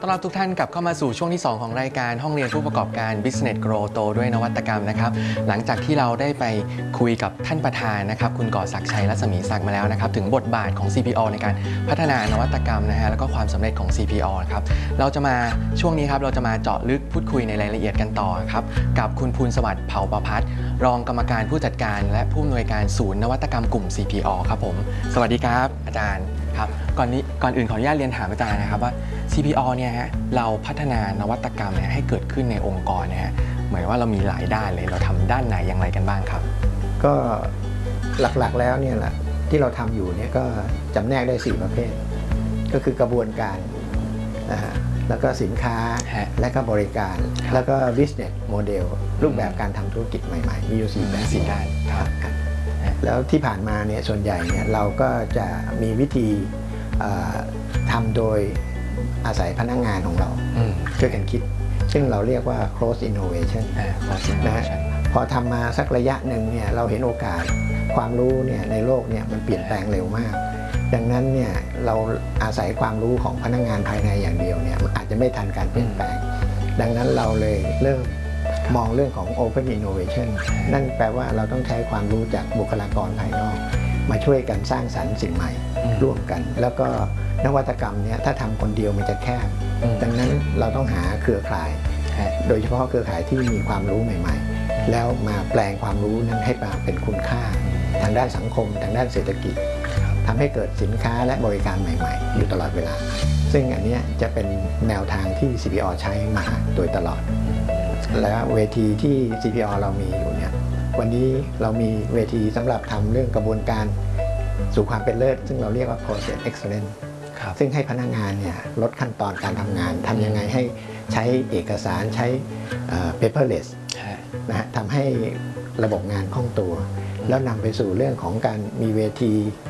ต้อนรับทุกท่านกลับเข้ามาสู่ช่วงที่ 2 ของรายการห้องเรียนผู้ประกอบการ Business Grow โตด้วยนวัตกรรมนะครับหลังจากที่เราได้ไปคุยกับท่านประธานนะครับคุณก่อศักดิ์ชัยรัศมีศักดิ์มาแล้วนะครับถึงบทบาทของ CPO ในการพัฒนานวัตกรรมนะฮะแล้วก็ความสำเร็จของ CPO ครับเราจะมาช่วงนี้ครับเราจะมาเจาะลึกพูดคุยในรายละเอียดกันต่อครับกับคุณภูลสวัสดิ์เผ่าประภัสรองกรรมการผู้จัดการและผู้อำนวยการศูนย์นวัตกรรมกลุ่ม CPO ครับผมสวัสดีครับอาจารย์ครับก่อนอื่นขออนุญาตเรียนถามอาจารย์นะครับว่า CPO เนี่ยฮะเราพัฒนานวัตกรรมเนี่ยให้เกิดขึ้นในองค์กรเนี่ยฮะเหมือนว่าเรามีหลายด้านเลยเราทำด้านไหนอย่างไรกันบ้างครับก็หลักๆแล้วเนี่ยแหละที่เราทำอยู่เนี่ยก็จำแนกได้4ประเภทก็คือกระบวนการแล้วก็สินค้าและก็บริการแล้วก็ business model รูปแบบการทำธุรกิจใหม่ๆมีอยู่4แบบ4ด้านครับแล้วที่ผ่านมาเนี่ยส่วนใหญ่เนี่ยเราก็จะมีวิธีทำโดยอาศัยพนักงานของเราช่วยกันคิดซึ่งเราเรียกว่า cross innovation นะพอทำมาสักระยะหนึ่งเนี่ยเราเห็นโอกาสความรู้เนี่ยในโลกเนี่ยมันเปลี่ยนแปลงเร็วมากดังนั้นเนี่ยเราอาศัยความรู้ของพนักงานภายในอย่างเดียวเนี่ยมันอาจจะไม่ทันการเปลี่ยนแปลงดังนั้นเราเลยเริ่มมองเรื่องของ open innovation นั่นแปลว่าเราต้องใช้ความรู้จากบุคลากรภายนอกมาช่วยกันสร้างสรรค์สิ่งใหม่ร่วมกันแล้วก็นวัตกรรมเนี่ยถ้าทำคนเดียวมันจะแคบดังนั้นเราต้องหาเครือข่ายโดยเฉพาะเครือข่ายที่มีความรู้ใหม่ๆแล้วมาแปลงความรู้นั้นให้มาเป็นคุณค่าทางด้านสังคมทางด้านเศรษฐกิจทำให้เกิดสินค้าและบริการใหม่ๆอยู่ตลอดเวลาซึ่งอันนี้จะเป็นแนวทางที่ CPO ใช้มาโดยตลอดและเวทีที่ CPO เรามีอยู่เนี่ยวันนี้เรามีเวทีสำหรับทำเรื่องกระบวนการสู่ความเป็นเลิศซึ่งเราเรียกว่า process excellence ซึ่งให้พนักงานเนี่ยลดขั้นตอนการทำงานทำยังไงให้ใช้เอกสารใช้ paperless นะฮะทำให้ระบบงานคล่องตัวแล้วนำไปสู่เรื่องของการมีเวที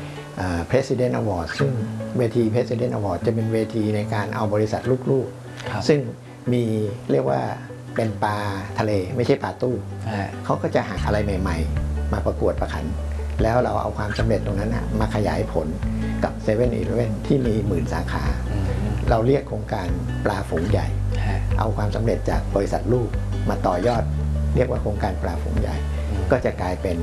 President Award ซึ่งเวที President Award จะเป็นเวทีในการเอาบริษัทลูกๆซึ่งมีเรียกว่าเป็นปลาทะเลไม่ใช่ปลาตู้เขาก็จะหาอะไรใหม่ๆมาประกวดประขันแล้วเราเอาความสำเร็จตรงนั้นมาขยายผลกับ7-Eleven ที่มี10,000 สาขาเราเรียกโครงการปลาฝูงใหญ่เอาความสำเร็จจากบริษัทลูกมาต่อยอดเรียกว่าโครงการปลาฝูงใหญ่ก็จะกลายเป็น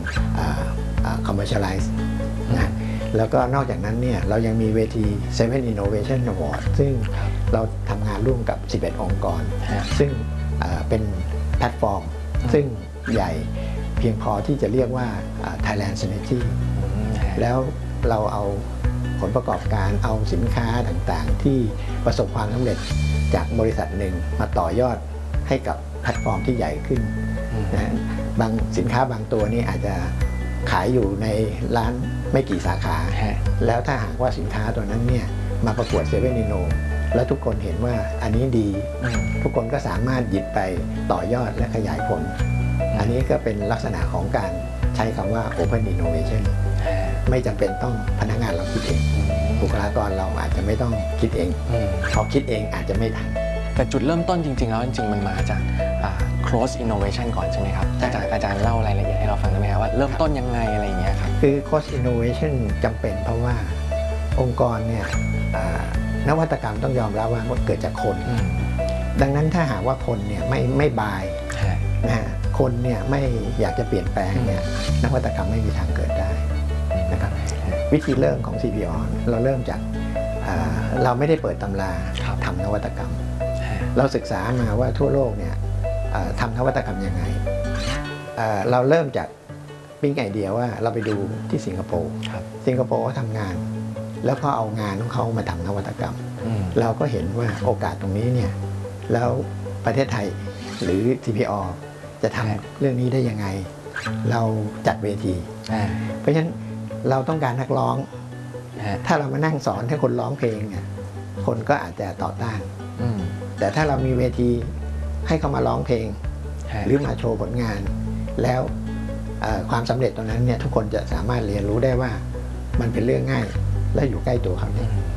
commercialize นะแล้วก็นอกจากนั้นเนี่ยเรายังมีเวที7 Innovation Award ซึ่งเราทำงานร่วมกับ11 องค์กรซึ่งเป็นแพลตฟอร์มซึ่งใหญ่เพียงพอที่จะเรียกว่า Thailand Synergy แล้วเราเอาผลประกอบการเอาสินค้าต่างๆที่ประสบความสำเร็จจากบริษัทหนึ่งมาต่อยอดให้กับแพลตฟอร์มที่ใหญ่ขึ้นนะบางสินค้าบางตัวนี่อาจจะขายอยู่ในร้านไม่กี่สาขาแล้วถ้าหากว่าสินค้าตัวนั้นเนี่ยมาประกวด7-Innoแล้วทุกคนเห็นว่าอันนี้ดีทุกคนก็สามารถหยิบไปต่อยอดและขยายผลอันนี้ก็เป็นลักษณะของการใช้คำว่า Open Innovation ไม่จำเป็นต้องพนักงานเราคิดเองบุคลากรเราอาจจะไม่ต้องคิดเองพอคิดเองอาจจะไม่ทันแต่จุดเริ่มต้นจริงๆแล้วจริงๆมันมาจากcross innovation ก่อนใช่ไหมครับอาจารย์เล่ารายละเอียดให้เราฟังได้ไหมครับว่าเริ่มต้นยังไงอะไรอย่างเงี้ยครับคือ cross innovation จำเป็นเพราะว่าองค์กรเนี่ยนวัตกรรมต้องยอมรับว่าเกิดจากคนดังนั้นถ้าหากว่าคนเนี่ยไม่บายนะฮะคนเนี่ยไม่อยากจะเปลี่ยนแปลงเนี่ยนวัตกรรมไม่มีทางเกิดได้นะครับวิธีเริ่มของ CPO เราเริ่มจากเราไม่ได้เปิดตำราทำนวัตกรรมเราศึกษามาว่าทั่วโลกเนี่ยทำนวัตกรรมยังไงเราเริ่มจากปิ๊งไอเดียว่าเราไปดูที่สิงคโปร์เขาทำงานแล้วก็เอางานของเขามาทำนวัตกรรมเราก็เห็นว่าโอกาสตรงนี้เนี่ยแล้วประเทศไทยหรือ CPO จะทำเรื่องนี้ได้ยังไงเราจัดเวทีเพราะฉะนั้นเราต้องการนักร้องถ้าเรามานั่งสอนให้คนร้องเพลงเนี่ยคนก็อาจจะต่อต้านแต่ถ้าเรามีเวทีให้เขามาร้องเพลงหรือมาโชว์ผลงานแล้วความสำเร็จตรงนั้นเนี่ยทุกคนจะสามารถเรียนรู้ได้ว่ามันเป็นเรื่องง่ายและอยู่ใกล้ตัวเขาเนี่ย